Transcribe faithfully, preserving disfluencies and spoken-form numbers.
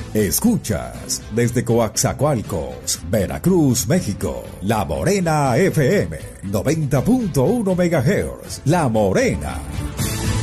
Escuchas desde Coaxacualcos, Veracruz, México, La Morena F M, noventa punto uno megahertz. La Morena.